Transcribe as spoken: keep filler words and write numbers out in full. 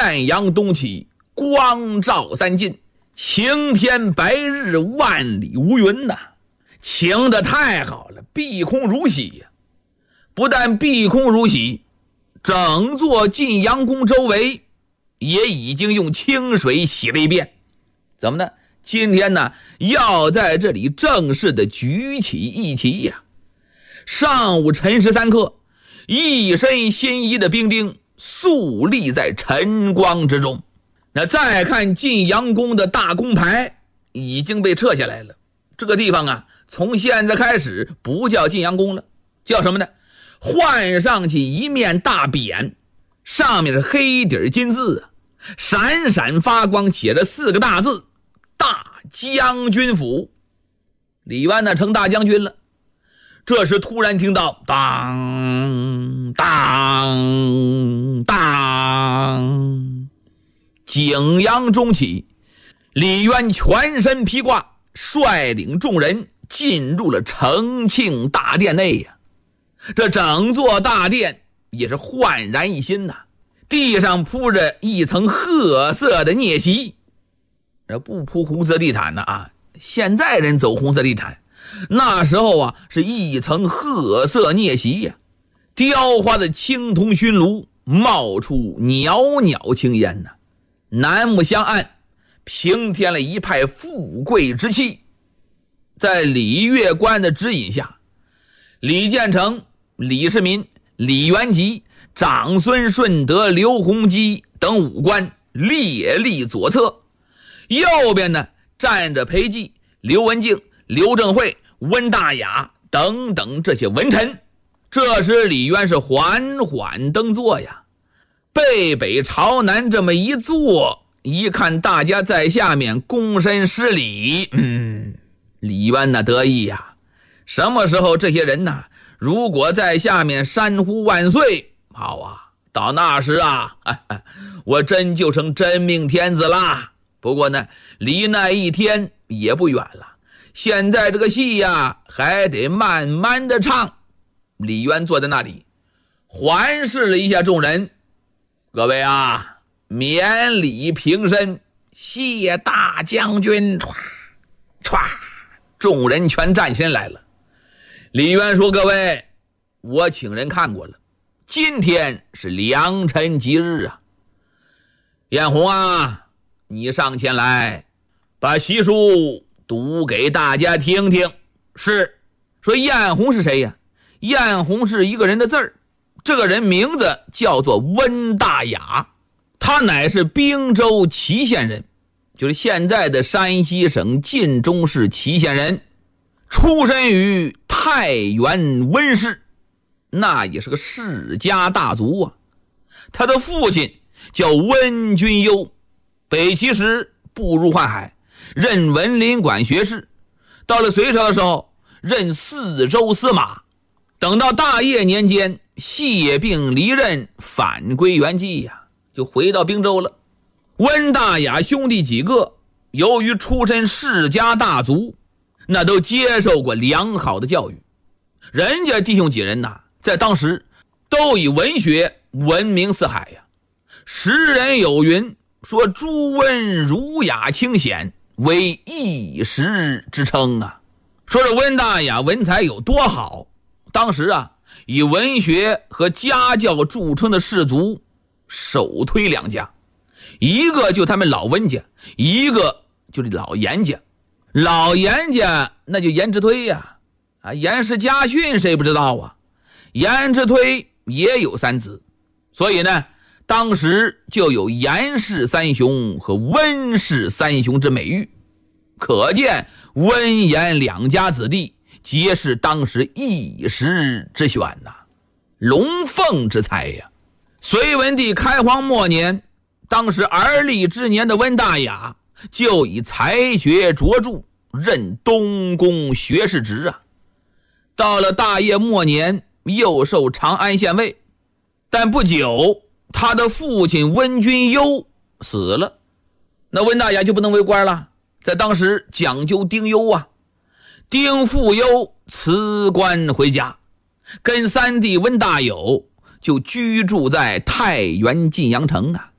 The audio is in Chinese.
艳阳东起，光照三晋，晴天白日，万里无云呐、啊，晴得太好了，碧空如洗呀、啊！不但碧空如洗，整座晋阳宫周围也已经用清水洗了一遍。怎么呢？今天呢，要在这里正式的举起义旗呀、啊！上午辰时三刻，一身新衣的兵丁肃立在晨光之中。那再看晋阳宫的大宫牌已经被撤下来了，这个地方啊，从现在开始不叫晋阳宫了，叫什么呢？换上去一面大匾，上面是黑底金字啊，闪闪发光，写着四个大字：大将军府。李渊呢成大将军了。这时突然听到当当当，景阳中起，李渊全身披挂，率领众人进入了承庆大殿内呀。这整座大殿也是焕然一新呐、啊，地上铺着一层褐色的篾席，这不铺红色地毯呢啊，现在人走红色地毯，那时候啊是一层褐色篾席呀、啊，雕花的青铜熏炉冒出袅袅青烟呐、啊，南木香案平添了一派富贵之气。在李月官的指引下，李建成、李世民、李元吉、长孙顺德、刘洪基等武官列立左侧，右边呢站着裴寂、刘文静、刘正会、温大雅等等这些文臣。这时李渊是缓缓登座呀，背北朝南这么一坐，一看大家在下面躬身施礼，嗯，李渊呢得意呀，什么时候这些人呢如果在下面山呼万岁，好啊，到那时啊，哎哎，我真就成真命天子啦。不过呢，离那一天也不远了，现在这个戏呀，还得慢慢的唱。李渊坐在那里，环视了一下众人，各位啊，免礼平身，谢大将军。唰唰，众人全站起来了。李渊说：“各位，我请人看过了，今天是良辰吉日啊。晏红啊，你上前来，把习书读给大家听听。”是。说晏红是谁呀？晏红是一个人的字儿，这个人名字叫做温大雅，他乃是滨州祁县人，就是现在的山西省晋中市祁县人，出身于太原温氏，那也是个世家大族啊。他的父亲叫温君攸，北齐时步入宦海，任文林馆学士，到了隋朝的时候任四州司马，等到大业年间谢病离任，返归原籍呀、啊，就回到滨州了。温大雅兄弟几个由于出身世家大族，那都接受过良好的教育，人家弟兄几人呐，在当时都以文学闻名四海呀。时人有云说朱温儒雅清显，为一时之称啊。说这温大雅文采有多好，当时啊以文学和家教著称的士族首推两家，一个就他们老温家，一个就是老严家。老严家那就严之推呀、啊，啊，严氏家训谁不知道啊？严之推也有三子，所以呢，当时就有严氏三雄和温氏三雄之美誉，可见温严两家子弟皆是当时一时之选呐、啊，龙凤之才呀。隋文帝开皇末年，当时而立之年的温大雅就以才学卓著，任东宫学士职啊。到了大业末年，又受长安县尉，但不久他的父亲温君攸死了，那温大雅就不能为官了，在当时讲究丁忧啊。丁复忧辞官回家，跟三弟温大有就居住在太原晋阳城啊。